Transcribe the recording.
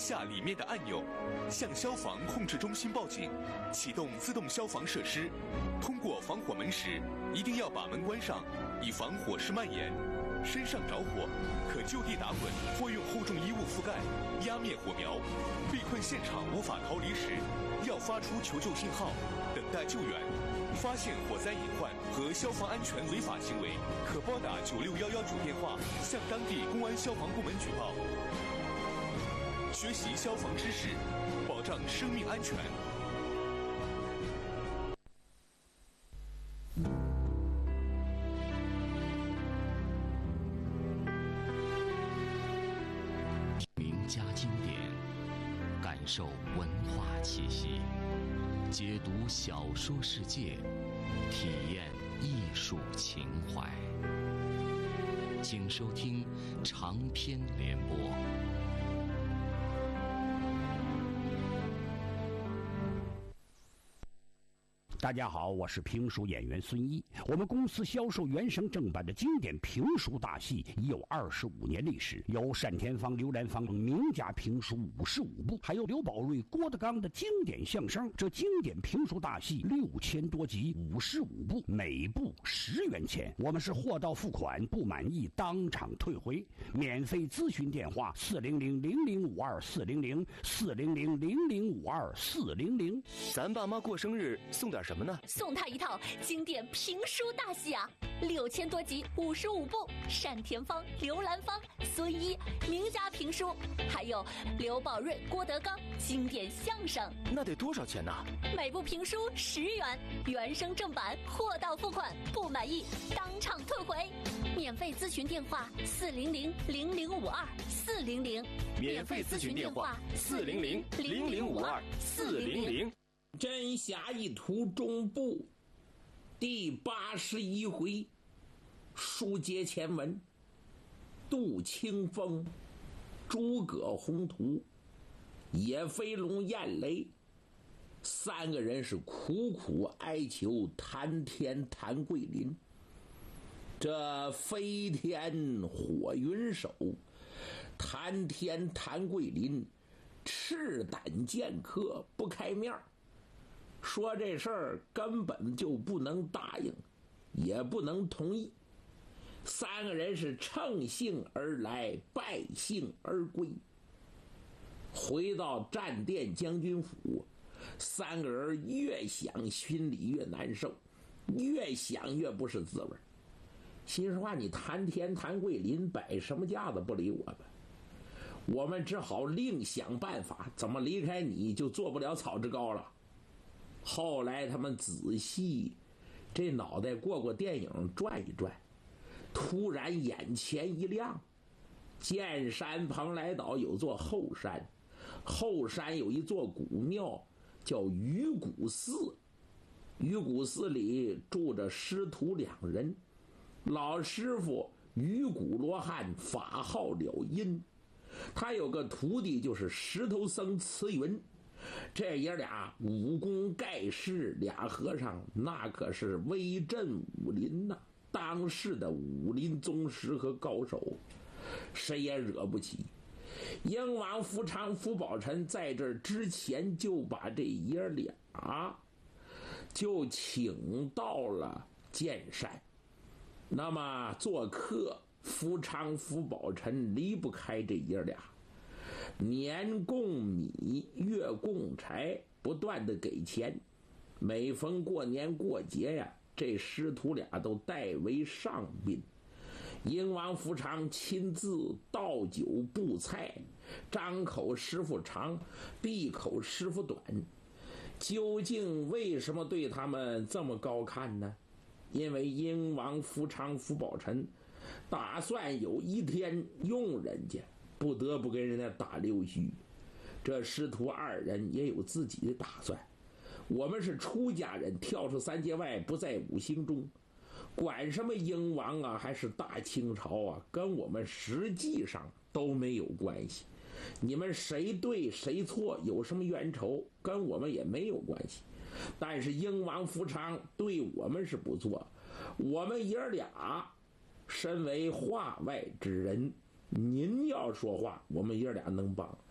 下里面的按钮，向消防控制中心报警，启动自动消防设施。通过防火门时，一定要把门关上，以防火势蔓延。身上着火，可就地打滚或用厚重衣物覆盖，压灭火苗。被困现场无法逃离时，要发出求救信号，等待救援。发现火灾隐患和消防安全违法行为，可拨打9611主电话向当地公安消防部门举报。学习消防知识，保障生命安全。 名家经典，感受文化气息，解读小说世界，体验艺术情怀。请收听长篇联播。 大家好，我是评书演员孙一。我们公司销售原声正版的经典评书大戏已有25年历史，有单田芳、刘兰芳名家评书55部，还有刘宝瑞、郭德纲的经典相声。这经典评书大戏6000多集，55部，每部10元钱。我们是货到付款，不满意当场退回。免费咨询电话400-0052-400，400-0052-400。 咱爸妈过生日送点什么呢？ 送他一套经典评书大戏啊，6000多集，55部，单田芳、刘兰芳、孙一名家评书，还有刘宝瑞、郭德纲经典相声。 那得多少钱呢？ 每部评书10元，原声正版，货到付款，不满意当场退回。免费咨询电话400-0052-400， 免费咨询电话400-0052-400。 真侠一图中部第81回，书接前文。杜清风、诸葛宏图、野飞龙、燕雷3个人是苦苦哀求谭天谭桂林。这飞天火云手，谭天谭桂林赤胆剑客，不开面，说这事儿根本就不能答应，也不能同意。3个人是乘兴而来，败兴而归。回到战殿将军府，3个人越想心里越难受，越想越不是滋味。心说话，你谭天谭桂林摆什么架子不理我们，我们只好另想办法，怎么离开你就做不了草之膏了。后来他们仔细这脑袋过电影转一转，突然眼前一亮，见山蓬莱岛有座后山，后山有一座古庙叫鱼骨寺，鱼骨寺里住着师徒2人，老师傅鱼骨罗汉，法号了因，他有个徒弟就是石头僧慈云。这爷俩武功盖世，2和尚那可是威震武林呐，当世的武林宗师和高手，谁也惹不起。英王福昌、福宝臣在这之前就把这爷俩就请到了剑山，那么做客，福昌、福宝臣离不开这爷俩，年供米，月供柴，不断的给钱。每逢过年过节呀，这师徒俩都代为上宾。英王福昌亲自倒酒布菜，张口师傅长，闭口师傅短。究竟为什么对他们这么高看呢？因为英王福昌、福宝臣打算有一天用人家，不得不跟人家打溜须。这师徒2人也有自己的打算，我们是出家人，跳出3界外，不在5行中，管什么英王啊还是大清朝啊，跟我们实际上都没有关系。你们谁对谁错，有什么冤仇，跟我们也没有关系。但是英王福昌对我们是不错，我们爷俩身为话外之人，您要说话，我们爷俩能帮。